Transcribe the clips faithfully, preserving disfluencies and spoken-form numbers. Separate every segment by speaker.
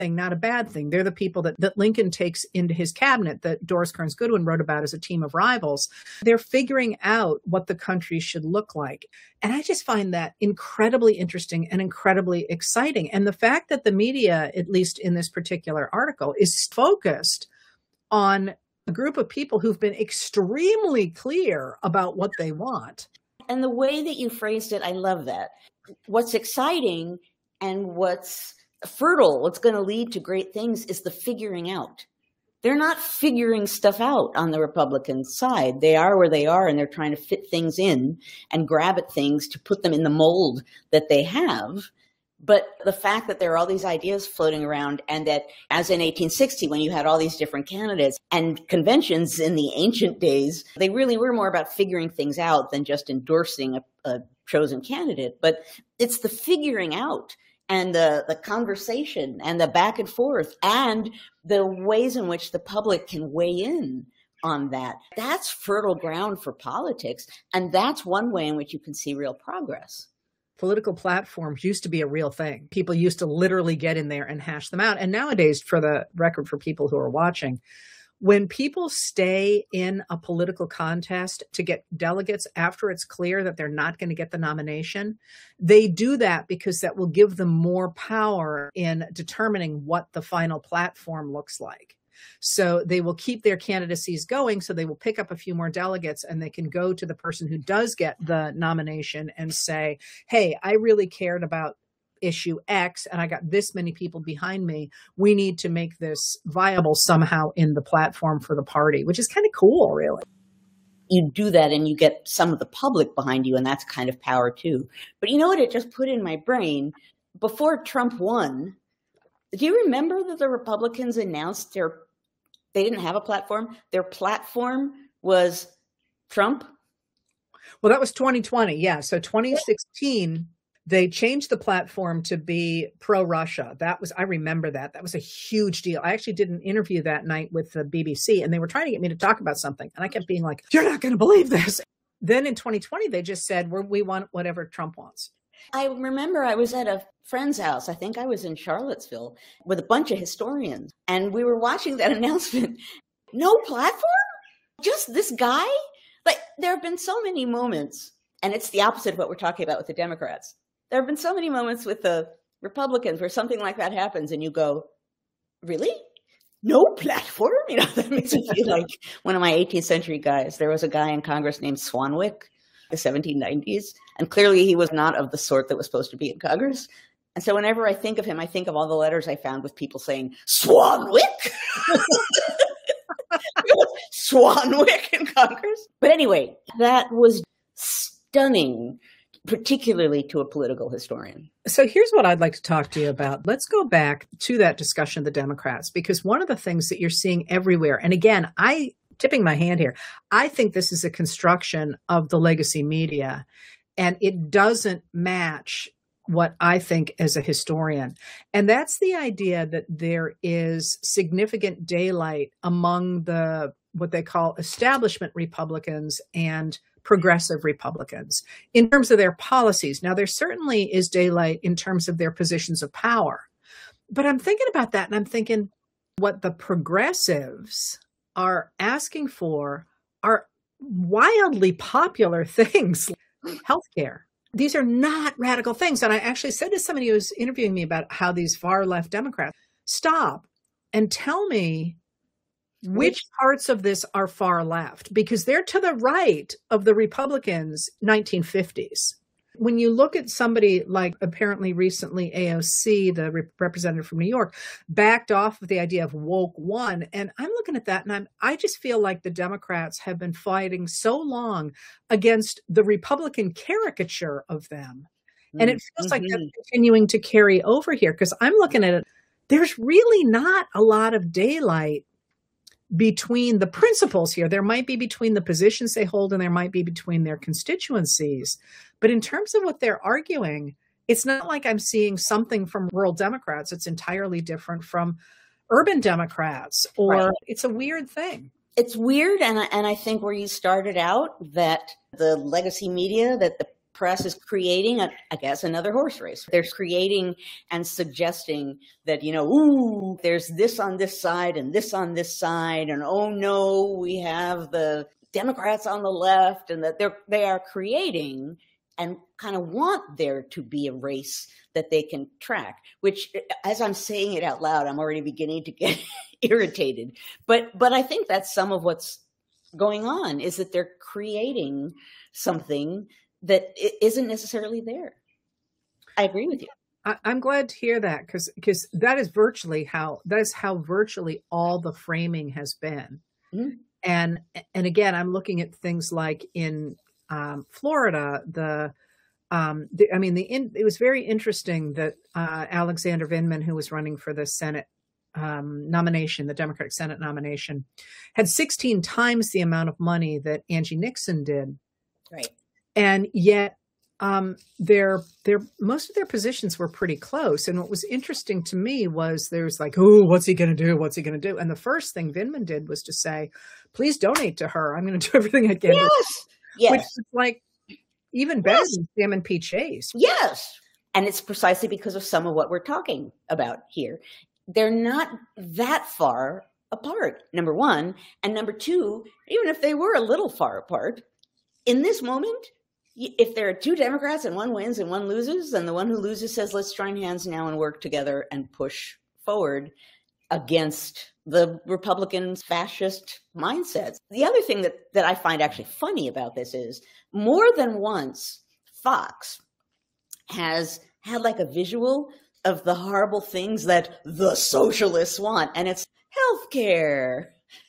Speaker 1: thing, not a bad thing. They're the people that, that Lincoln takes into his cabinet that Doris Kearns Goodwin wrote about as a team of rivals. They're figuring out what the country should look like. And I just find that incredibly interesting and incredibly exciting. And the fact that the media, at least in this particular article, is focused on a group of people who've been extremely clear about what they want.
Speaker 2: And the way that you phrased it, I love that. What's exciting and what's fertile, what's going to lead to great things is the figuring out. They're not figuring stuff out on the Republican side. They are where they are, and they're trying to fit things in and grab at things to put them in the mold that they have. But the fact that there are all these ideas floating around, and that as in eighteen sixty, when you had all these different candidates and conventions in the ancient days, they really were more about figuring things out than just endorsing a, a chosen candidate. But it's the figuring out and the, the conversation and the back and forth and the ways in which the public can weigh in on that. That's fertile ground for politics. And that's one way in which you can see real progress.
Speaker 1: Political platforms used to be a real thing. People used to literally get in there and hash them out. And nowadays, for the record, for people who are watching, when people stay in a political contest to get delegates after it's clear that they're not going to get the nomination, they do that because that will give them more power in determining what the final platform looks like. So they will keep their candidacies going. So they will pick up a few more delegates, and they can go to the person who does get the nomination and say, hey, I really cared about issue X, and I got this many people behind me. We need to make this viable somehow in the platform for the party, which is kind of cool, really.
Speaker 2: You do that and you get some of the public behind you, and that's kind of power too. But you know what it just put in my brain? Before Trump won, do you remember that the Republicans announced their, they didn't have a platform? Their platform was Trump?
Speaker 1: Well, that was twenty twenty. Yeah. So twenty sixteen, they changed the platform to be pro-Russia. That was, I remember that. That was a huge deal. I actually did an interview that night with the B B C, and they were trying to get me to talk about something. And I kept being like, you're not going to believe this. Then in twenty twenty, they just said, We're, we want whatever Trump wants.
Speaker 2: I remember I was at a friend's house. I think I was in Charlottesville with a bunch of historians. And we were watching that announcement. No platform? Just this guy? Like, there have been so many moments, and it's the opposite of what we're talking about with the Democrats. There have been so many moments with the Republicans where something like that happens and you go, really? No platform? You know, that makes me feel like one of my eighteenth century guys. There was a guy in Congress named Swanwick, the seventeen nineties, and clearly he was not of the sort that was supposed to be in Congress. And so whenever I think of him, I think of all the letters I found with people saying, Swanwick? Swanwick in Congress? But anyway, that was stunning, particularly to a political historian.
Speaker 1: So here's what I'd like to talk to you about. Let's go back to that discussion of the Democrats, because one of the things that you're seeing everywhere, and again, I tipping my hand here, I think this is a construction of the legacy media, and it doesn't match what I think as a historian. And that's the idea that there is significant daylight among the what they call establishment Republicans and progressive Republicans in terms of their policies. Now, there certainly is daylight in terms of their positions of power. But I'm thinking about that, and I'm thinking what the progressives are asking for are wildly popular things, healthcare. These are not radical things. And I actually said to somebody who was interviewing me about how these far left Democrats, stop and tell me which parts of this are far left, because they're to the right of the Republicans' nineteen fifties. When you look at somebody like apparently recently A O C, the rep- representative from New York, backed off of the idea of woke one. And I'm looking at that and I'm, I just feel like the Democrats have been fighting so long against the Republican caricature of them. And it feels mm-hmm. like that's continuing to carry over here, because I'm looking at it. There's really not a lot of daylight between the principles here. There might be between the positions they hold, and there might be between their constituencies. But in terms of what they're arguing, it's not like I'm seeing something from rural Democrats that's entirely different from urban Democrats, or right. It's a weird thing.
Speaker 2: It's weird. And I, and I think where you started out, that the legacy media, that the Press is creating, a, I guess, another horse race. They're creating and suggesting that, you know, ooh, there's this on this side and this on this side. And oh no, we have the Democrats on the left, and that they're, they are creating and kind of want there to be a race that they can track, which as I'm saying it out loud, I'm already beginning to get irritated. But, but I think that's some of what's going on, is that they're creating something that isn't necessarily there. I agree with you.
Speaker 1: I, I'm glad to hear that, because because that is virtually how that is how virtually all the framing has been. Mm-hmm. And and again, I'm looking at things like in um, Florida, the um, the, I mean, the in, it was very interesting that uh, Alexander Vindman, who was running for the Senate um, nomination, the Democratic Senate nomination, had sixteen times the amount of money that Angie Nixon did.
Speaker 2: Right.
Speaker 1: And yet, um, their their most of their positions were pretty close. And what was interesting to me was there's like, oh, what's he going to do? What's he going to do? And the first thing Vindman did was to say, please donate to her. I'm going to do everything I can.
Speaker 2: Yes. Yes.
Speaker 1: Which is like even better yes. than Sam and Pete Chase.
Speaker 2: Yes. And it's precisely because of some of what we're talking about here. They're not that far apart, number one. And number two, even if they were a little far apart, in this moment, if there are two Democrats and one wins and one loses, then the one who loses says, let's join hands now and work together and push forward against the Republican fascist mindsets. The other thing that, that I find actually funny about this is more than once, Fox has had like a visual of the horrible things that the socialists want. And it's healthcare,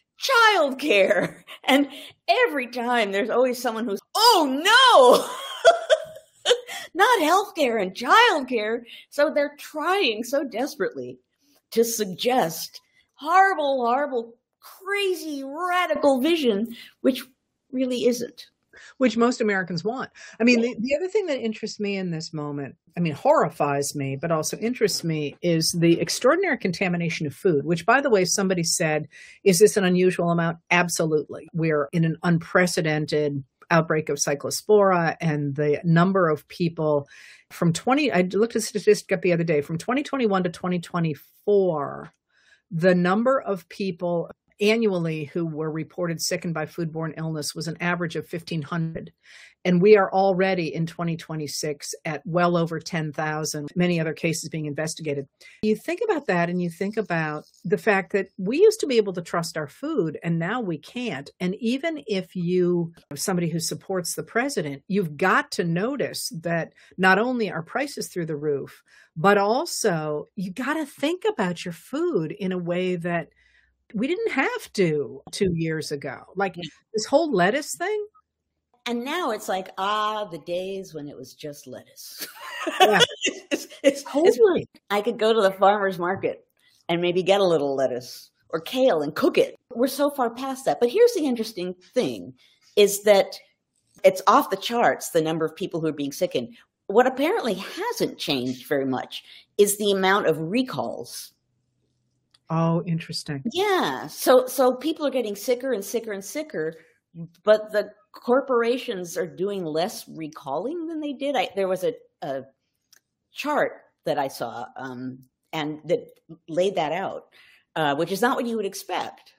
Speaker 2: childcare. And every time there's always someone who's, oh no, not healthcare and childcare. So they're trying so desperately to suggest horrible, horrible, crazy, radical vision, which really isn't.
Speaker 1: Which most Americans want. I mean, the, the other thing that interests me in this moment, I mean, horrifies me, but also interests me, is the extraordinary contamination of food, which, by the way, somebody said, is this an unusual amount? Absolutely. We're in an unprecedented outbreak of cyclospora, and the number of people from twenty, I looked at a statistic up the other day, from twenty twenty-one to twenty twenty-four, the number of people annually who were reported sickened by foodborne illness was an average of fifteen hundred. And we are already in twenty twenty-six at well over ten thousand, many other cases being investigated. You think about that and you think about the fact that we used to be able to trust our food and now we can't. And even if you, somebody who supports the president, you've got to notice that not only are prices through the roof, but also you got to think about your food in a way that we didn't have to two years ago. Like this whole lettuce thing.
Speaker 2: And now it's like, ah, the days when it was just lettuce.
Speaker 1: Yeah.
Speaker 2: it's, it's,
Speaker 1: totally.
Speaker 2: It's, I could go to the farmer's market and maybe get a little lettuce or kale and cook it. We're so far past that. But here's the interesting thing is that it's off the charts, the number of people who are being sickened. What apparently hasn't changed very much is the amount of recalls.
Speaker 1: Oh, interesting.
Speaker 2: Yeah. So so people are getting sicker and sicker and sicker, but the corporations are doing less recalling than they did. I, there was a, a chart that I saw um, and that laid that out, uh, which is not what you would expect.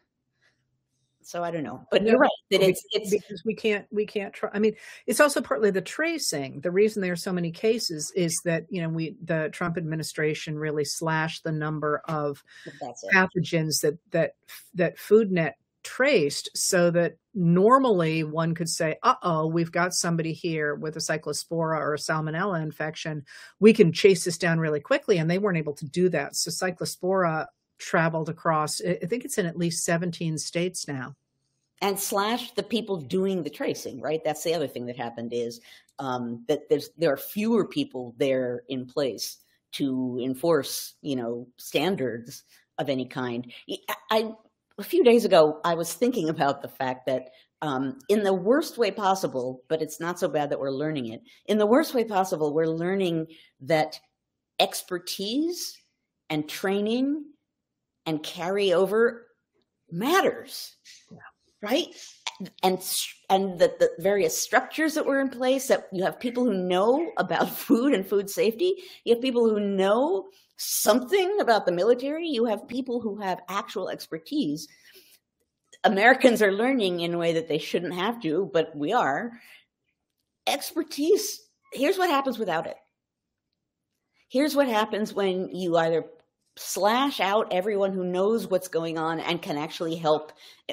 Speaker 2: So I don't know, but
Speaker 1: no,
Speaker 2: you're right that it's it's
Speaker 1: because we can't we can't try. I mean, it's also partly the tracing. The reason there are so many cases is that you know we the Trump administration really slashed the number of pathogens that that that FoodNet traced, so that normally one could say, "Uh oh, we've got somebody here with a cyclospora or a salmonella infection. We can chase this down really quickly," and they weren't able to do that. So cyclospora traveled across, I think it's in at least seventeen states now.
Speaker 2: And slash the people doing the tracing, right? That's the other thing that happened is um, that there's there are fewer people there in place to enforce, you know, standards of any kind. I, a few days ago, I was thinking about the fact that um, in the worst way possible, but it's not so bad that we're learning it. In the worst way possible, we're learning that expertise and training and carryover matters, yeah. Right? and and the, the various structures that were in place, that you have people who know about food and food safety. You have people who know something about the military. You have people who have actual expertise. Americans are learning in a way that they shouldn't have to, but we are. Expertise, here's what happens without it. Here's what happens when you either slash out everyone who knows what's going on and can actually help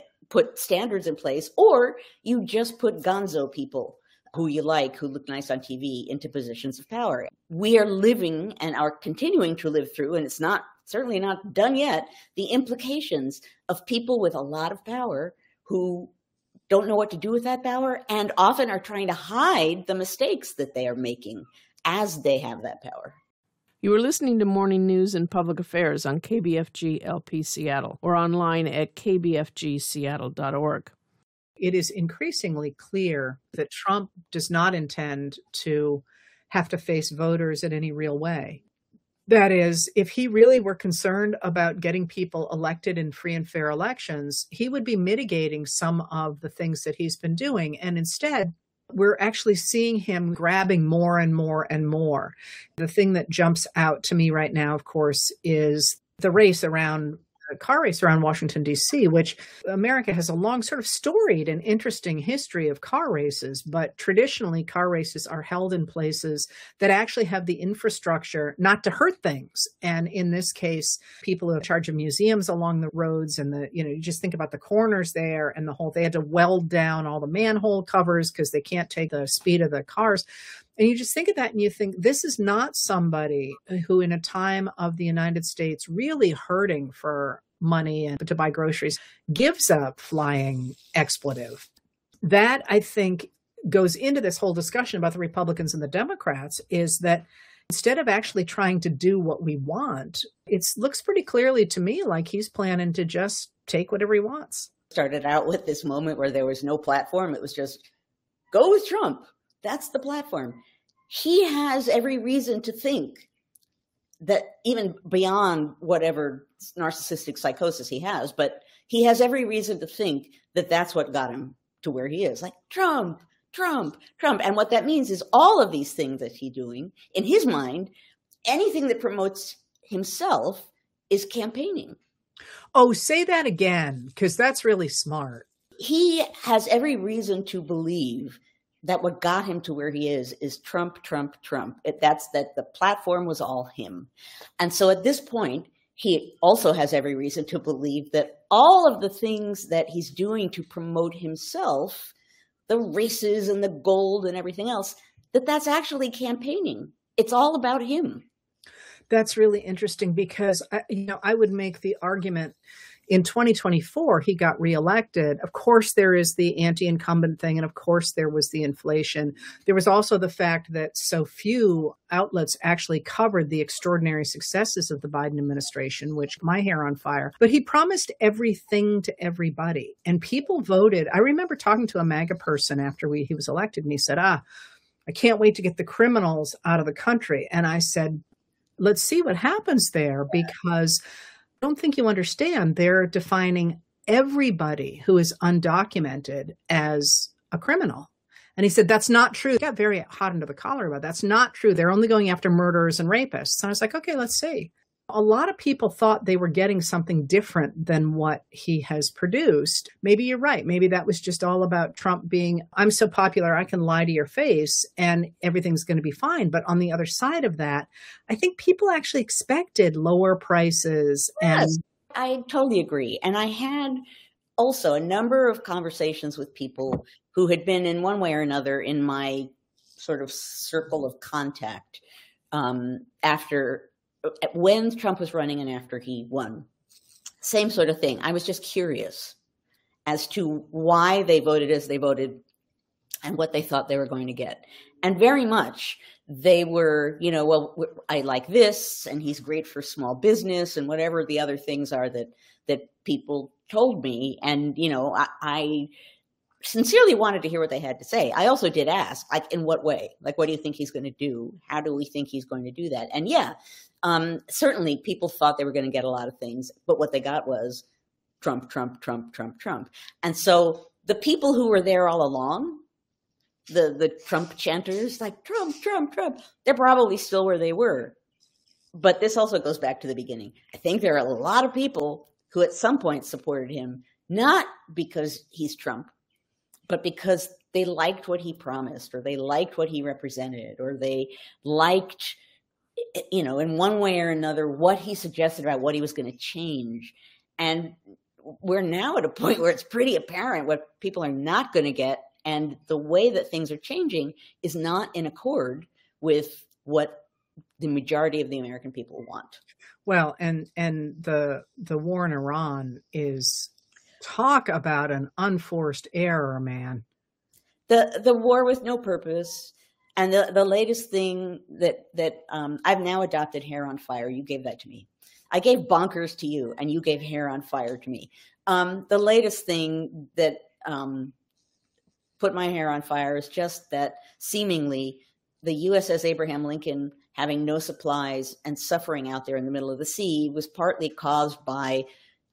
Speaker 2: put standards in place, or you just put gonzo people who you like, who look nice on T V, into positions of power. We are living and are continuing to live through, and it's not certainly not done yet, the implications of people with a lot of power who don't know what to do with that power and often are trying to hide the mistakes that they are making as they have that power.
Speaker 3: You are listening to Morning News and Public Affairs on K B F G L P Seattle or online at k b f g seattle dot org.
Speaker 1: It is increasingly clear that Trump does not intend to have to face voters in any real way. That is, if he really were concerned about getting people elected in free and fair elections, he would be mitigating some of the things that he's been doing. And instead, we're actually seeing him grabbing more and more and more. The thing that jumps out to me right now, of course, is the race around a car race around Washington, D C, which America has a long sort of storied and interesting history of car races. But traditionally, car races are held in places that actually have the infrastructure not to hurt things. And in this case, people in charge of museums along the roads and the, you know, you just think about the corners there and the whole, they had to weld down all the manhole covers because they can't take the speed of the cars. And you just think of that and you think, this is not somebody who in a time of the United States really hurting for money and to buy groceries gives a flying expletive. That, I think, goes into this whole discussion about the Republicans and the Democrats, is that instead of actually trying to do what we want, it looks pretty clearly to me like he's planning to just take whatever he wants.
Speaker 2: Started out with this moment where there was no platform. It was just go with Trump. That's the platform. He has every reason to think that, even beyond whatever narcissistic psychosis he has, but he has every reason to think that that's what got him to where he is. Like Trump, Trump, Trump. And what that means is all of these things that he's doing, in his mind, anything that promotes himself is campaigning.
Speaker 1: Oh, say that again, because that's really smart.
Speaker 2: He has every reason to believe that what got him to where he is is Trump, Trump, Trump. It, that's that the platform was all him. And so at this point, he also has every reason to believe that all of the things that he's doing to promote himself, the races and the gold and everything else, that that's actually campaigning. It's all about him.
Speaker 1: That's really interesting because, I, you know, I would make the argument in twenty twenty-four, he got reelected. Of course, there is the anti-incumbent thing. And of course, there was the inflation. There was also the fact that so few outlets actually covered the extraordinary successes of the Biden administration, which my hair on fire. But he promised everything to everybody. And people voted. I remember talking to a MAGA person after we, he was elected, and he said, ah, I can't wait to get the criminals out of the country. And I said, let's see what happens there, because I don't think you understand. They're defining everybody who is undocumented as a criminal. And he said, that's not true. He got very hot under the collar about that. That's not true. They're only going after murderers and rapists. And I was like, okay, let's see. A lot of people thought they were getting something different than what he has produced. Maybe you're right. Maybe that was just all about Trump being, I'm so popular, I can lie to your face and everything's going to be fine. But on the other side of that, I think people actually expected lower prices.
Speaker 2: Yes,
Speaker 1: and
Speaker 2: I totally agree. And I had also a number of conversations with people who had been in one way or another in my sort of circle of contact um, after when Trump was running and after he won. Same sort of thing. I was just curious as to why they voted as they voted and what they thought they were going to get. And very much they were, you know, well, I like this and he's great for small business and whatever the other things are that that people told me. And, you know, I, I sincerely wanted to hear what they had to say. I also did ask, like, in what way? Like, what do you think he's going to do? How do we think he's going to do that? And yeah, Um, certainly people thought they were going to get a lot of things, but what they got was Trump, Trump, Trump, Trump, Trump. And so The people who were there all along, the, the Trump chanters, like Trump, Trump, Trump, they're probably still where they were. But this also goes back to the beginning. I think there are a lot of people who at some point supported him, not because he's Trump, but because they liked what he promised, or they liked what he represented, or they liked, you know, in one way or another, what he suggested about what he was going to change. And we're now at a point where it's pretty apparent what people are not going to get. And the way that things are changing is not in accord with what the majority of the American people want.
Speaker 1: Well, and and the the war in Iran is, talk about an unforced error, man.
Speaker 2: The the war with no purpose. And the, the latest thing that, that um, I've now adopted hair on fire. You gave that to me. I gave bonkers to you, and you gave hair on fire to me. Um, the latest thing that um, put my hair on fire is just that seemingly the U S S Abraham Lincoln, having no supplies and suffering out there in the middle of the sea, was partly caused by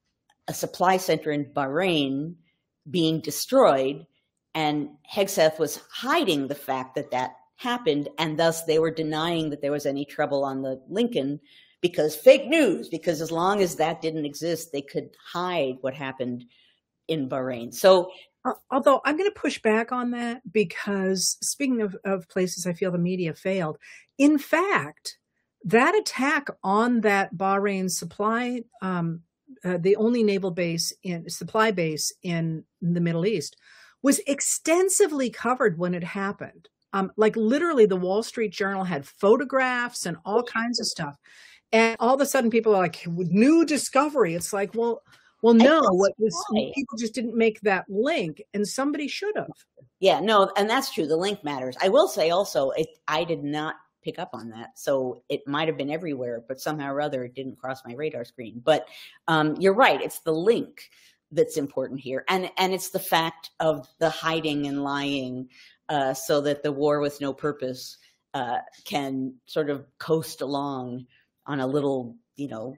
Speaker 2: a supply center in Bahrain being destroyed. And Hegseth was hiding the fact that that happened, and thus they were denying that there was any trouble on the Lincoln, because fake news, because as long as that didn't exist, they could hide what happened in Bahrain. So,
Speaker 1: although I'm going to push back on that, because speaking of, of places I feel the media failed, in fact, that attack on that Bahrain supply, um, uh, the only naval base in supply base in the Middle East, was extensively covered when it happened. Um, like literally the Wall Street Journal had photographs and all kinds of stuff. And all of a sudden people are like, new discovery. It's like, well, well, no, what was, people just didn't make that link, and somebody should have.
Speaker 2: Yeah, no, and that's true. The link matters. I will say also, it, I did not pick up on that. So it might have been everywhere, but somehow or other it didn't cross my radar screen. But um, you're right. It's the link that's important here. And, and it's the fact of the hiding and lying uh, so that the war with no purpose uh, can sort of coast along on a little, you know,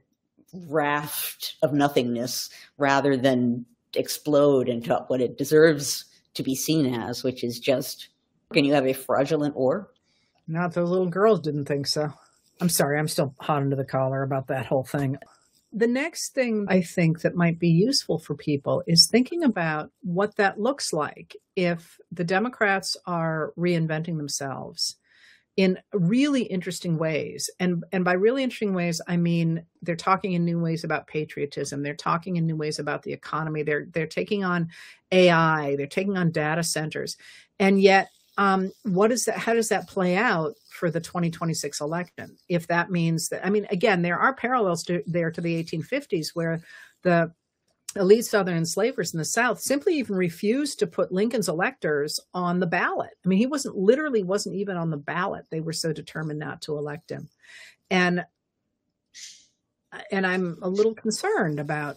Speaker 2: raft of nothingness rather than explode into what it deserves to be seen as, which is just, can you have a fraudulent war?
Speaker 1: Not the little girls didn't think so. I'm sorry, I'm still hot under the collar about that whole thing. The next thing I think that might be useful for people is thinking about what that looks like if the Democrats are reinventing themselves in really interesting ways. And, and by really interesting ways, I mean, they're talking in new ways about patriotism. They're talking in new ways about the economy. They're, they're taking on A I. They're taking on data centers. And yet, um, what is that? How does that play out for the twenty twenty-six election? If that means that, I mean, again, there are parallels to, there to the eighteen fifties where the elite Southern enslavers in the South simply even refused to put Lincoln's electors on the ballot. I mean, he wasn't literally wasn't even on the ballot. They were so determined not to elect him. And, and I'm a little concerned about.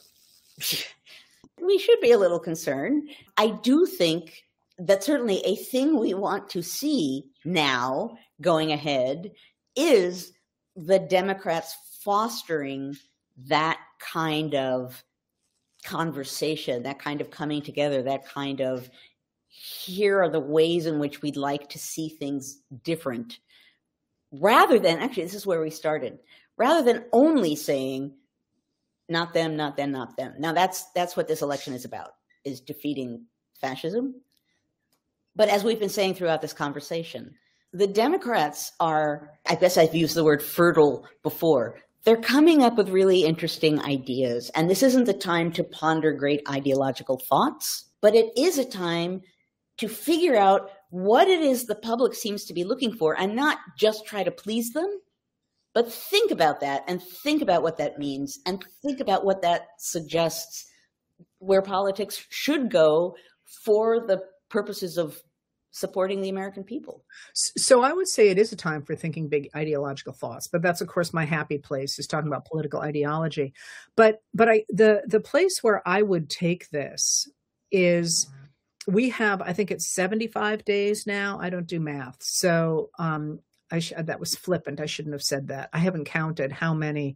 Speaker 2: We should be a little concerned. I do think that certainly a thing we want to see now going ahead is the Democrats fostering that kind of conversation, that kind of coming together, that kind of, here are the ways in which we'd like to see things different, rather than, actually, this is where we started, rather than only saying, not them, not them, not them. Now that's, that's what this election is about, is defeating fascism. But as we've been saying throughout this conversation, the Democrats are, I guess I've used the word fertile before, they're coming up with really interesting ideas. And this isn't the time to ponder great ideological thoughts, but it is a time to figure out what it is the public seems to be looking for, and not just try to please them, but think about that and think about what that means and think about what that suggests where politics should go for the purposes of supporting the American people.
Speaker 1: So I would say it is a time for thinking big ideological thoughts, but that's of course my happy place, is talking about political ideology. But but I the the place where I would take this is, we have, I think it's seventy-five days now. I don't do math, so um, I sh- that was flippant. I shouldn't have said that. I haven't counted how many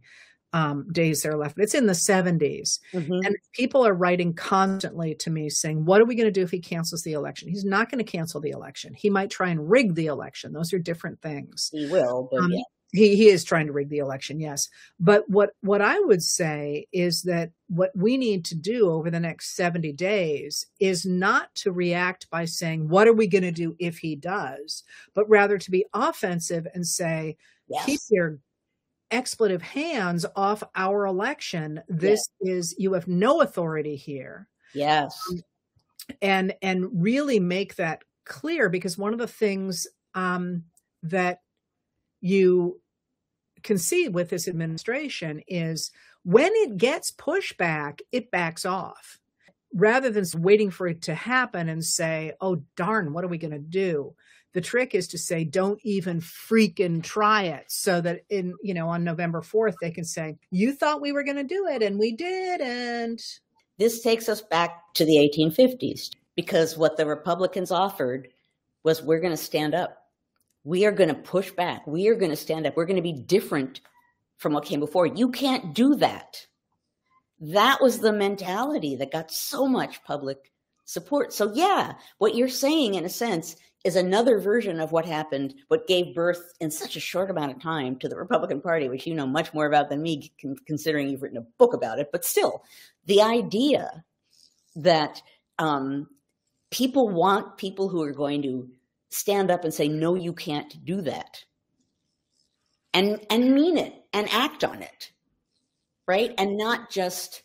Speaker 1: um, days there are left. It's in the seventies.
Speaker 2: Mm-hmm.
Speaker 1: And people are writing constantly to me saying, what are we going to do if he cancels the election? He's not going to cancel the election. He might try and rig the election. Those are different things.
Speaker 2: He will, but
Speaker 1: Um,
Speaker 2: yeah.
Speaker 1: He, he is trying to rig the election, yes. But what, what I would say is that what we need to do over the next seventy days is not to react by saying, what are we going to do if he does? But rather to be offensive and say,
Speaker 2: Yes.
Speaker 1: keep your expletive hands off our election. This is, you have no authority here.
Speaker 2: Yes.
Speaker 1: And, and really make that clear, because one of the things um, that you can see with this administration is when it gets pushback, it backs off rather than waiting for it to happen and say, oh, darn, what are we going to do? The trick is to say, don't even freaking try it, so that in, you know, on November fourth, they can say, you thought we were going to do it and we didn't.
Speaker 2: This takes us back to the eighteen fifties, because what the Republicans offered was, we're going to stand up. We are going to push back. We are going to stand up. We're going to be different from what came before. You can't do that. That was the mentality that got so much public support. So yeah, what you're saying in a sense is another version of what happened, what gave birth in such a short amount of time to the Republican Party, which you know much more about than me, considering you've written a book about it. But still, the idea that um, people want people who are going to stand up and say, no, you can't do that. And, and mean it and act on it, right? And not just,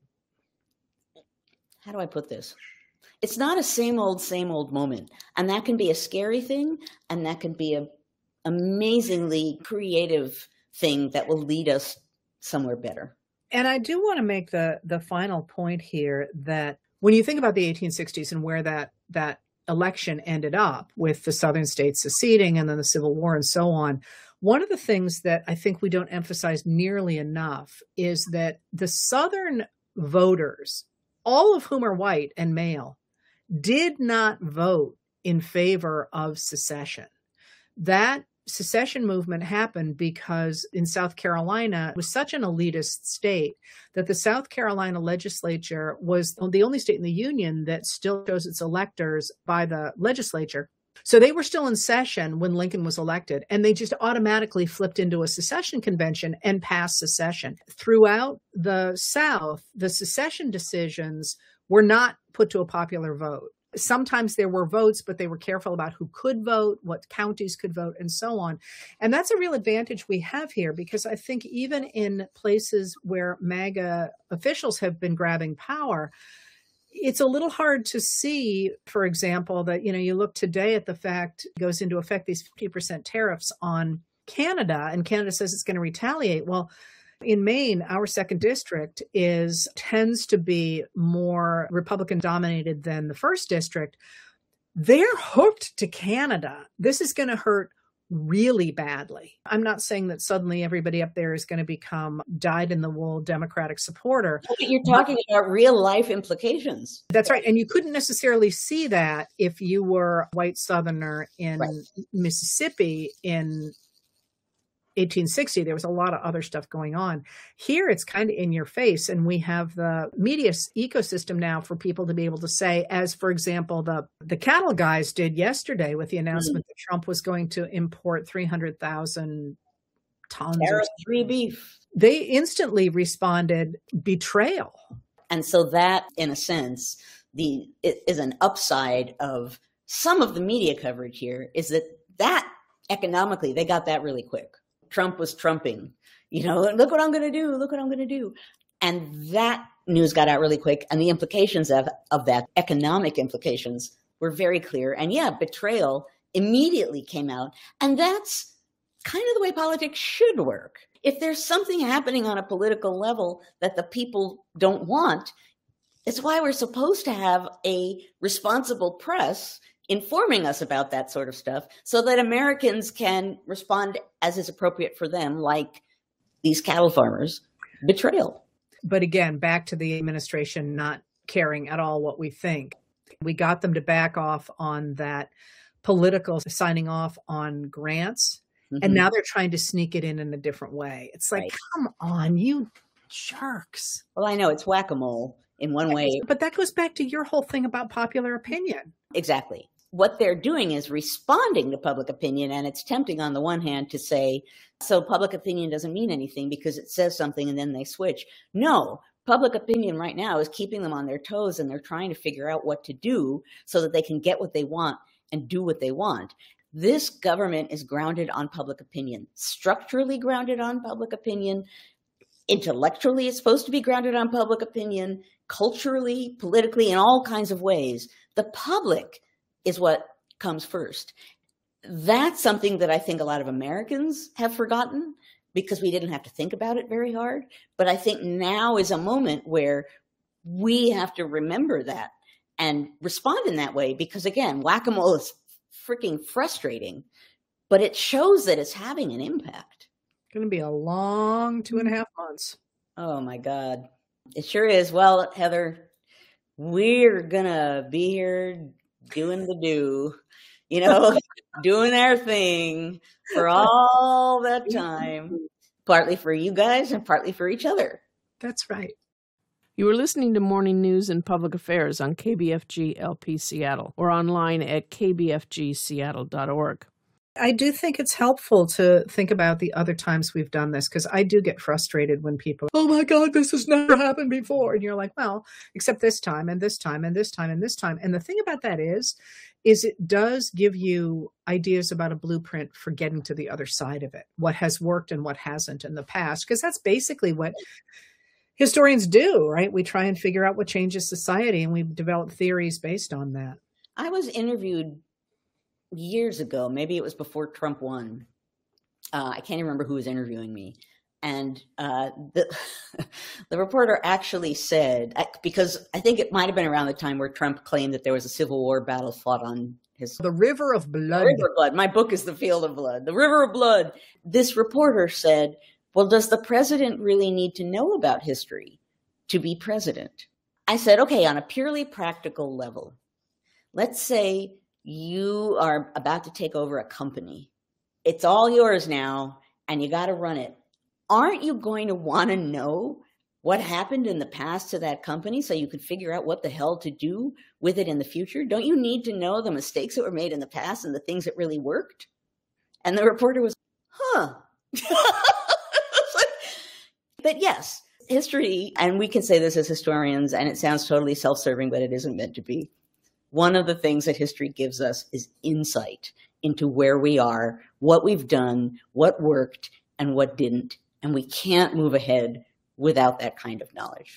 Speaker 2: how do I put this? It's not a same old, same old moment. And that can be a scary thing. And that can be a amazingly creative thing that will lead us somewhere better.
Speaker 1: And I do want to make the, the final point here that when you think about the eighteen sixties and where that, that election ended up with the Southern states seceding and then the Civil War and so on, one of the things that I think we don't emphasize nearly enough is that the Southern voters, all of whom are white and male, did not vote in favor of secession. That secession movement happened because in South Carolina, it was such an elitist state that the South Carolina legislature was the only state in the union that still chose its electors by the legislature. So they were still in session when Lincoln was elected, and they just automatically flipped into a secession convention and passed secession. Throughout the South, the secession decisions were not put to a popular vote. Sometimes there were votes, but they were careful about who could vote, what counties could vote, and so on. And that's a real advantage we have here, because I think even in places where MAGA officials have been grabbing power, it's a little hard to see, for example, that, you know, you look today at the fact it goes into effect these fifty percent tariffs on Canada, and Canada says it's going to retaliate. Well, in Maine, our second district is tends to be more Republican dominated than the first district. They're hooked to Canada. This is going to hurt really badly. I'm not saying that suddenly everybody up there is going to become dyed-in-the-wool Democratic supporter.
Speaker 2: But you're talking but, about real life implications.
Speaker 1: That's right. And you couldn't necessarily see that if you were a white Southerner in right. Mississippi in eighteen sixty. There was a lot of other stuff going on. Here, it's kind of in your face. And we have the media ecosystem now for people to be able to say, as, for example, the, the cattle guys did yesterday with the announcement mm-hmm. that Trump was going to import three hundred thousand tons of
Speaker 2: free beef.
Speaker 1: They instantly responded, betrayal.
Speaker 2: And so that, in a sense, the it is an upside of some of the media coverage here, is that that economically, they got that really quick. Trump was trumping, you know, look what I'm going to do, look what I'm going to do. And that news got out really quick. And the implications of, of that, economic implications, were very clear. And yeah, betrayal immediately came out. And that's kind of the way politics should work. If there's something happening on a political level that the people don't want, it's why we're supposed to have a responsible press informing us about that sort of stuff so that Americans can respond as is appropriate for them, like these cattle farmers' betrayal.
Speaker 1: But again, back to the administration not caring at all what we think. We got them to back off on that political signing off on grants.
Speaker 2: Mm-hmm.
Speaker 1: And now they're trying to sneak it in in a different way. It's like,
Speaker 2: Right.
Speaker 1: come on, you jerks.
Speaker 2: Well, I know it's whack-a-mole in one
Speaker 1: That
Speaker 2: way.
Speaker 1: goes- But that goes back to your whole thing about popular opinion.
Speaker 2: Exactly. What they're doing is responding to public opinion, and it's tempting on the one hand to say, so public opinion doesn't mean anything because it says something and then they switch. No, public opinion right now is keeping them on their toes, and they're trying to figure out what to do so that they can get what they want and do what they want. This government is grounded on public opinion, structurally grounded on public opinion. Intellectually, it's supposed to be grounded on public opinion, culturally, politically, in all kinds of ways. The public is what comes first. That's something that I think a lot of Americans have forgotten because we didn't have to think about it very hard. But I think now is a moment where we have to remember that and respond in that way because, again, whack-a-mole is freaking frustrating, but it shows that it's having an impact.
Speaker 1: It's going to be a long two and a half months.
Speaker 2: Oh, my God. It sure is. Well, Heather, we're going to be here doing the do, you know, doing our thing for all that time, partly for you guys and partly for each other.
Speaker 1: That's right.
Speaker 3: You are listening to Morning News and Public Affairs on K B F G L P Seattle or online at k b f g seattle dot org.
Speaker 1: I do think it's helpful to think about the other times we've done this because I do get frustrated when people, oh my God, this has never happened before. And you're like, well, except this time and this time and this time and this time. And the thing about that is, is it does give you ideas about a blueprint for getting to the other side of it, what has worked and what hasn't in the past, because that's basically what historians do, right? We try and figure out what changes society and we develop theories based on that.
Speaker 2: I was interviewed years ago, maybe it was before Trump won. Uh, I can't even remember who was interviewing me. And uh, the, the reporter actually said, because I think it might have been around the time where Trump claimed that there was a Civil War battle fought on his...
Speaker 1: The River of Blood.
Speaker 2: The River of Blood. My book is The Field of Blood. The River of Blood. This reporter said, well, does the president really need to know about history to be president? I said, okay, on a purely practical level, let's say you are about to take over a company. It's all yours now, and you got to run it. Aren't you going to want to know what happened in the past to that company so you could figure out what the hell to do with it in the future? Don't you need to know the mistakes that were made in the past and the things that really worked? And the reporter was, huh. But yes, history, and we can say this as historians, and it sounds totally self-serving, but it isn't meant to be. One of the things that history gives us is insight into where we are, what we've done, what worked, and what didn't. And we can't move ahead without that kind of knowledge.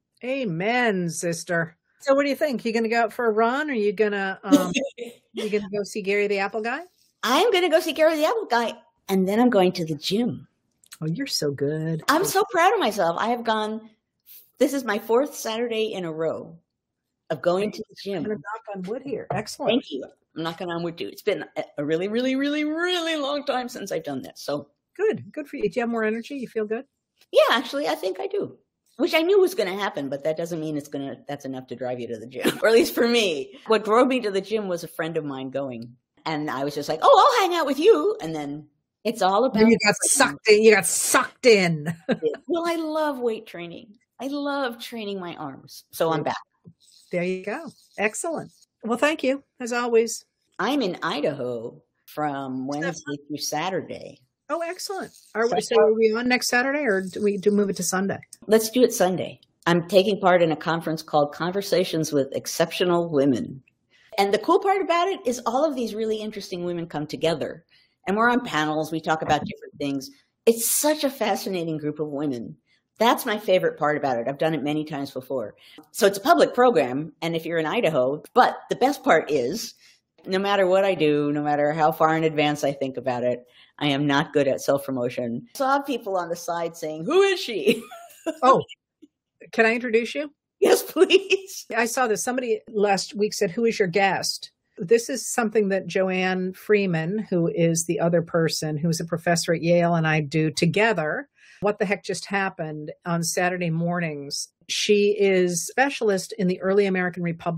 Speaker 1: Amen, sister. So what do you think? You going to go out for a run? Or are you going to um, you going to go see Gary the Apple Guy?
Speaker 2: I'm going to go see Gary the Apple Guy, and then I'm going to the gym.
Speaker 1: Oh, you're so good.
Speaker 2: I'm so proud of myself. I have gone, this is my fourth Saturday in a row of going to the gym.
Speaker 1: I'm going to knock on wood here. Excellent.
Speaker 2: Thank you. I'm knocking on wood too. It's been a really, really, really, really long time since I've done this. So
Speaker 1: good. Good for you. Do you have more energy? You feel good?
Speaker 2: Yeah, actually, I think I do. Which I knew was going to happen, but that doesn't mean it's going to, that's enough to drive you to the gym. Or at least for me. What drove me to the gym was a friend of mine going. And I was just like, oh, I'll hang out with you. And then it's all about.
Speaker 1: And you got sucked in. You got sucked in.
Speaker 2: Well, I love weight training. I love training my arms. So I'm back.
Speaker 1: There you go. Excellent. Well, thank you, as always.
Speaker 2: I'm in Idaho from Wednesday through Saturday.
Speaker 1: Oh, excellent. Are we, so are we on next Saturday or do we do move it to Sunday?
Speaker 2: Let's do it Sunday. I'm taking part in a conference called Conversations with Exceptional Women. And the cool part about it is all of these really interesting women come together. And we're on panels. We talk about different things. It's such a fascinating group of women. That's my favorite part about it. I've done it many times before. So it's a public program, and if you're in Idaho, but the best part is, no matter what I do, no matter how far in advance I think about it, I am not good at self-promotion. I saw people on the side saying, who is she?
Speaker 1: Oh, can I introduce you?
Speaker 2: Yes, please.
Speaker 1: I saw this. Somebody last week said, who is your guest? This is something that Joanne Freeman, who is the other person, who's a professor at Yale, and I do together. What the Heck Just Happened on Saturday mornings. She is specialist in the early American Republic.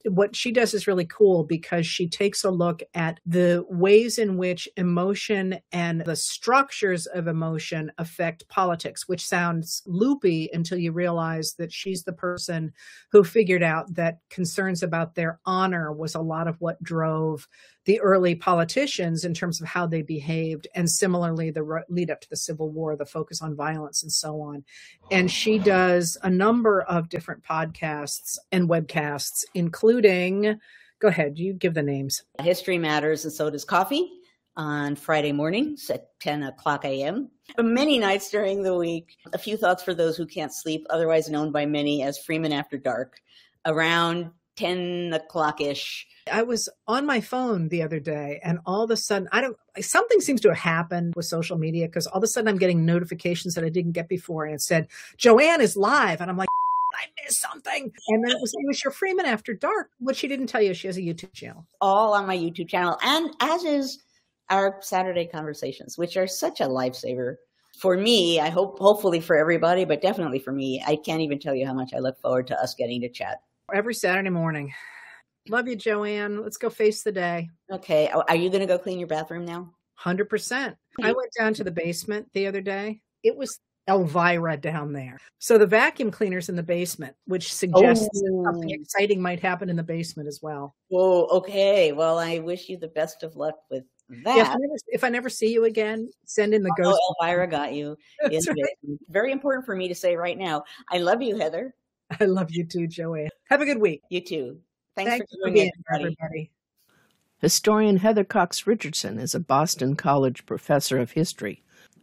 Speaker 1: what she does is really cool because she takes a look at the ways in which emotion and the structures of emotion affect politics, which sounds loopy until you realize that she's the person who figured out that concerns about their honor was a lot of what drove the early politicians in terms of how they behaved. And similarly, the re- lead up to the Civil War, the focus on violence and so on. And she does a number of different podcasts and webcasts, including, go ahead, you give the names.
Speaker 2: History Matters and So Does Coffee on Friday mornings at ten o'clock a.m. Many nights during the week. A few thoughts for those who can't sleep, otherwise known by many as Freeman After Dark, around ten o'clock-ish.
Speaker 1: I was on my phone the other day and all of a sudden, I don't, something seems to have happened with social media because all of a sudden I'm getting notifications that I didn't get before. And it said, Joanne is live. And I'm like, I missed something. And then it was, it was your Freeman After Dark. What she didn't tell you, she has a YouTube channel.
Speaker 2: All on my YouTube channel. And as is our Saturday conversations, which are such a lifesaver. For me, I hope, hopefully for everybody, but definitely for me, I can't even tell you how much I look forward to us getting to chat.
Speaker 1: Every Saturday morning. Love you, Joanne. Let's go face the day.
Speaker 2: Okay. Are you going to go clean your bathroom now?
Speaker 1: one hundred percent. I went down to the basement the other day. It was Elvira down there. So the vacuum cleaner's in the basement, which suggests
Speaker 2: Oh.
Speaker 1: that something exciting might happen in the basement as well.
Speaker 2: Oh, okay. Well, I wish you the best of luck with that.
Speaker 1: Yeah, if, I never, if I never see you again, send in the
Speaker 2: Oh,
Speaker 1: ghost.
Speaker 2: Elvira got you.
Speaker 1: That's
Speaker 2: In
Speaker 1: right.
Speaker 2: the- Very important for me to say right now. I love you, Heather.
Speaker 1: I love you too, Joanne. Have a good week.
Speaker 2: You too. Thanks,
Speaker 1: Thanks
Speaker 2: for
Speaker 1: for
Speaker 2: doing
Speaker 1: being
Speaker 2: it,
Speaker 1: here,
Speaker 2: everybody.
Speaker 1: everybody.
Speaker 3: Historian Heather Cox Richardson is a Boston College professor of history.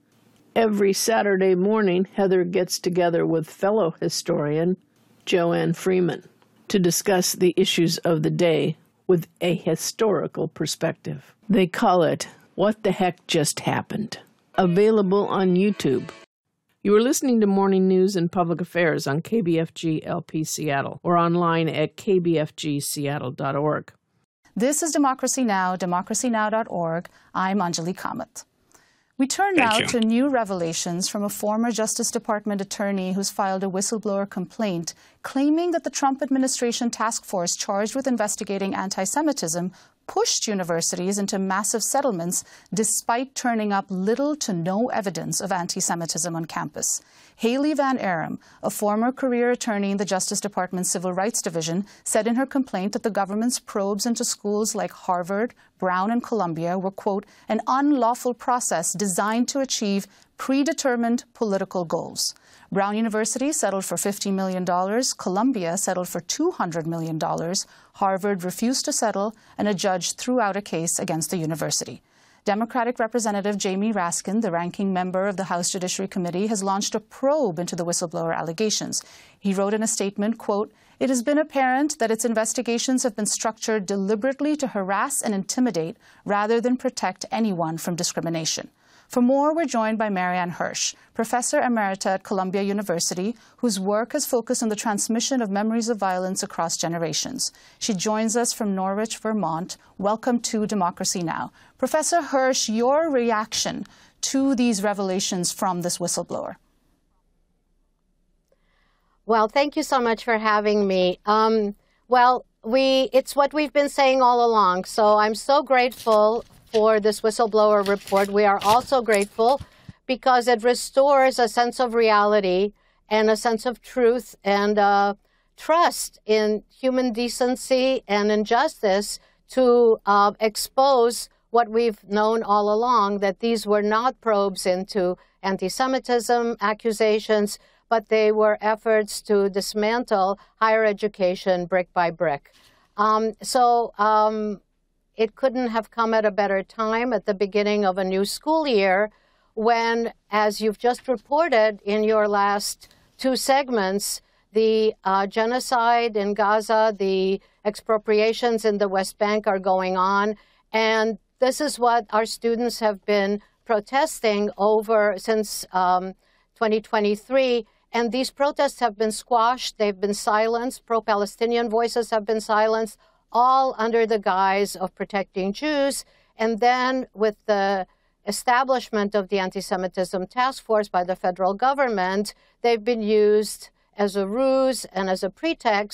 Speaker 3: Every Saturday morning, Heather gets together with fellow historian Joanne Freeman to discuss the issues of the day with a historical perspective. They call it What the Heck Just Happened? Available on YouTube. You are listening to Morning News and Public Affairs on K B F G L P Seattle or online at k b f g seattle dot org.
Speaker 4: This is Democracy Now!, democracy now dot org. I'm Anjali Kamath. We turn
Speaker 5: Thank
Speaker 4: now
Speaker 5: you.
Speaker 4: to new revelations from a former Justice Department attorney who's filed a whistleblower complaint claiming that the Trump administration task force charged with investigating anti-Semitism pushed universities into massive settlements despite turning up little to no evidence of anti-Semitism on campus. Haley Van Aram, a former career attorney in the Justice Department's Civil Rights Division, said in her complaint that the government's probes into schools like Harvard, Brown, and Columbia were, quote, an unlawful process designed to achieve predetermined political goals. Brown University settled for fifty million dollars, Columbia settled for two hundred million dollars, Harvard refused to settle, and a judge threw out a case against the university. Democratic Representative Jamie Raskin, the ranking member of the House Judiciary Committee, has launched a probe into the whistleblower allegations. He wrote in a statement, quote, it has been apparent that its investigations have been structured deliberately to harass and intimidate rather than protect anyone from discrimination. For more, we're joined by Marianne Hirsch, Professor Emerita at Columbia University, whose work has focused on the transmission of memories of violence across generations. She joins us from Norwich, Vermont. Welcome to Democracy Now! Professor Hirsch, your reaction to these revelations from this whistleblower?
Speaker 6: Well, thank you so much for having me. Um, well, we it's what we've been saying all along, so I'm so grateful for this whistleblower report. We are also grateful because it restores a sense of reality and a sense of truth and uh, trust in human decency and in justice to uh, expose what we've known all along, that these were not probes into anti-Semitism accusations, but they were efforts to dismantle higher education brick by brick. Um, so um, it couldn't have come at a better time at the beginning of a new school year when, as you've just reported in your last two segments, the uh, genocide in Gaza, the expropriations in the West Bank are going on. And this is what our students have been protesting over since um, twenty twenty-three. And these protests have been squashed. They've been silenced. Pro-Palestinian voices have been silenced, all under the guise of protecting Jews. And then with the establishment of the anti-Semitism task force by the federal government, they've been used as a ruse and as a pretext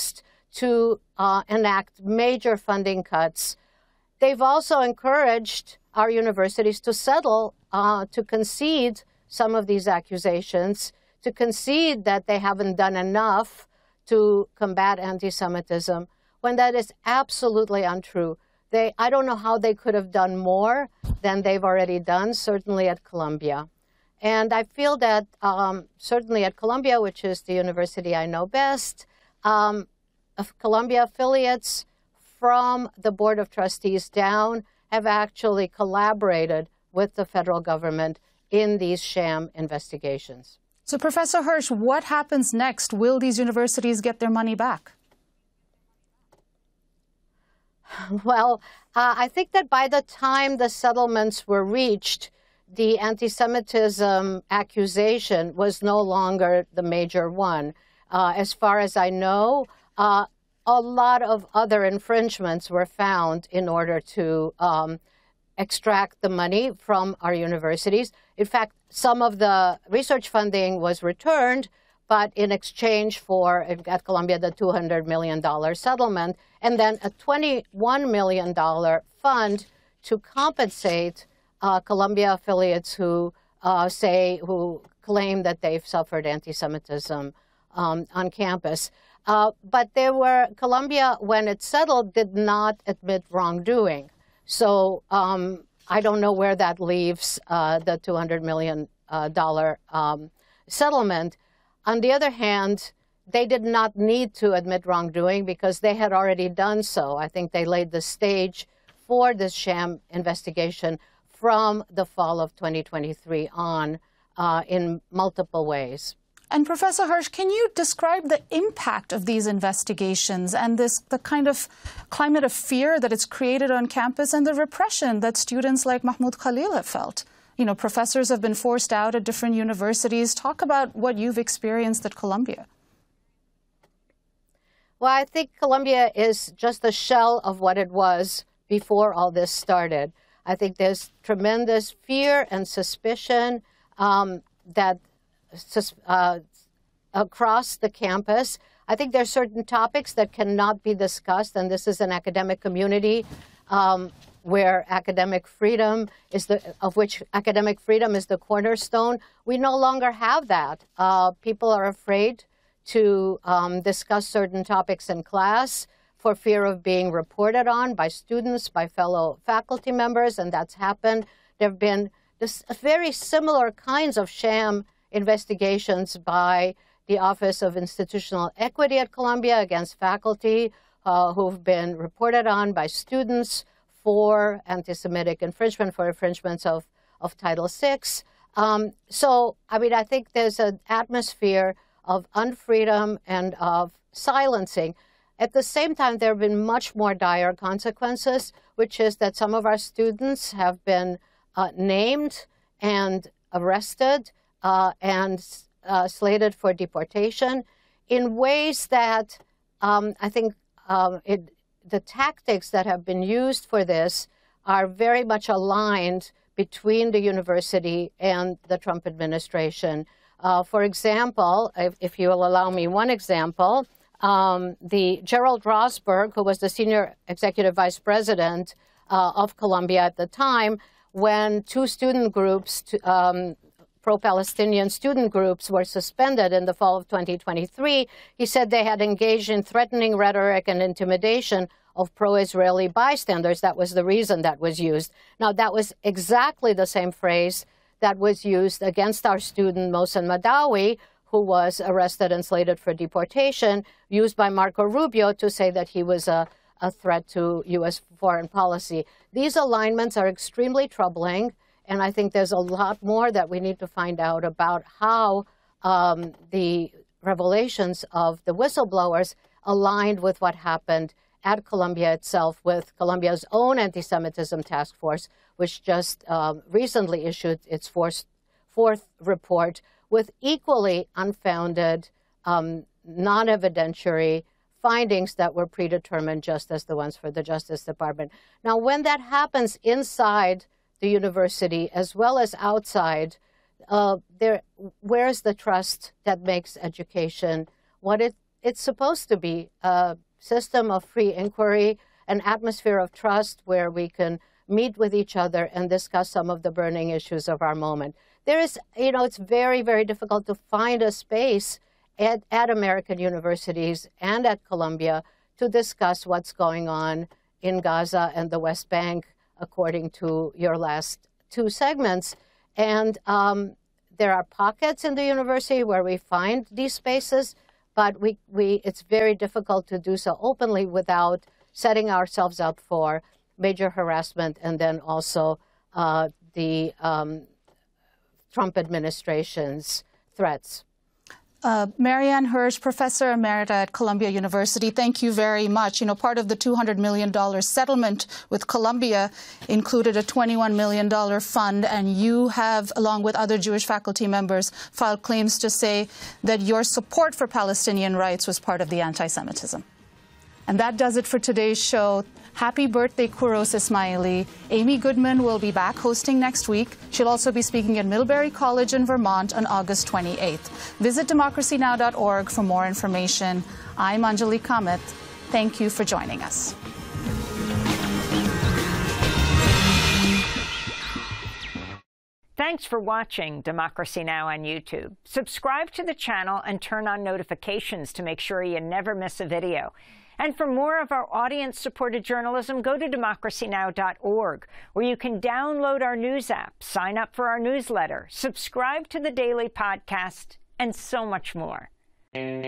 Speaker 6: to uh, enact major funding cuts. They've also encouraged our universities to settle, uh, to concede some of these accusations, to concede that they haven't done enough to combat anti-Semitism, when that is absolutely untrue. They, I don't know how they could have done more than they've already done, certainly at Columbia. And I feel that um, certainly at Columbia, which is the university I know best, um, Columbia affiliates from the Board of Trustees down have actually collaborated with the federal government in these sham investigations.
Speaker 4: So, Professor Hersh, what happens next? Will these universities get their money back?
Speaker 6: Well, uh, I think that by the time the settlements were reached, the anti-Semitism accusation was no longer the major one. Uh, as far as I know, uh, a lot of other infringements were found in order to um, extract the money from our universities. In fact, some of the research funding was returned, but in exchange for, at Columbia, the two hundred million dollars settlement, and then a twenty-one million dollars fund to compensate uh, Columbia affiliates who uh, say, who claim that they've suffered anti-Semitism um, on campus. Uh, but there were, Columbia, when it settled, did not admit wrongdoing. So um, I don't know where that leaves uh, the two hundred million dollars uh, um, settlement. On the other hand, they did not need to admit wrongdoing because they had already done so. I think they laid the stage for this sham investigation from the fall of twenty twenty-three on uh, in multiple ways.
Speaker 4: And Professor Hersh, can you describe the impact of these investigations and this the kind of climate of fear that it's created on campus and the repression that students like Mahmoud Khalil have felt? You know, professors have been forced out at different universities. Talk about what you've experienced at Columbia.
Speaker 6: Well, I think Columbia is just a shell of what it was before all this started. I think there's tremendous fear and suspicion um, that uh, across the campus. I think there are certain topics that cannot be discussed, and this is an academic community um, where academic freedom is the, of which academic freedom is the cornerstone. We no longer have that. Uh, people are afraid to um, discuss certain topics in class for fear of being reported on by students, by fellow faculty members, and that's happened. There have been this very similar kinds of sham investigations by the Office of Institutional Equity at Columbia against faculty uh, who've been reported on by students for anti-Semitic infringement, for infringements of, of Title six. Um, so, I mean, I think there's an atmosphere of unfreedom and of silencing. At the same time, there have been much more dire consequences, which is that some of our students have been uh, named and arrested uh, and uh, slated for deportation in ways that um, I think um, it, the tactics that have been used for this are very much aligned between the university and the Trump administration. Uh, for example, if, if you will allow me one example, um, the Gerald Rosberg, who was the senior executive vice president uh, of Columbia at the time, when two student groups, um, pro-Palestinian student groups, were suspended in the fall of twenty twenty-three, he said they had engaged in threatening rhetoric and intimidation of pro-Israeli bystanders. That was the reason that was used. Now, that was exactly the same phrase that was used against our student Mohsen Madawi, who was arrested and slated for deportation, used by Marco Rubio to say that he was a, a threat to U S foreign policy. These alignments are extremely troubling, and I think there's a lot more that we need to find out about how um, the revelations of the whistleblowers aligned with what happened at Columbia itself, with Columbia's own anti-Semitism task force, which just um, recently issued its fourth, fourth report with equally unfounded, um, non-evidentiary findings that were predetermined, just as the ones for the Justice Department. Now, when that happens inside the university as well as outside, uh, there, where's the trust that makes education what it, it's supposed to be? Uh, system of free inquiry, an atmosphere of trust where we can meet with each other and discuss some of the burning issues of our moment. There is, you know, it's very, very difficult to find a space at, at American universities and at Columbia to discuss what's going on in Gaza and the West Bank, according to your last two segments. And um, there are pockets in the university where we find these spaces, but we, we it's very difficult to do so openly without setting ourselves up for major harassment and then also uh, the um, Trump administration's threats.
Speaker 4: Uh, Marianne Hirsch, Professor Emerita at Columbia University, thank you very much. You know, part of the two hundred million dollars settlement with Columbia included a twenty-one million dollars fund, and you have, along with other Jewish faculty members, filed claims to say that your support for Palestinian rights was part of the anti-Semitism. And that does it for today's show. Happy birthday, Kuros Ismaili. Amy Goodman will be back hosting next week. She'll also be speaking at Middlebury College in Vermont on August twenty-eighth. Visit democracy now dot org for more information. I'm Anjali Kamath. Thank you for joining us.
Speaker 5: Thanks for watching Democracy Now! On YouTube. Subscribe to the channel and turn on notifications to make sure you never miss a video. And for more of our audience-supported journalism, go to democracy now dot org, where you can download our news app, sign up for our newsletter, subscribe to the daily podcast, and so much more.